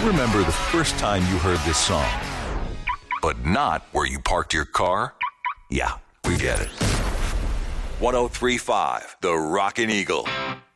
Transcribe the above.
remember the first time you heard this song, but not where you parked your car? Yeah, we get it. 103.5, The Rockin' Eagle.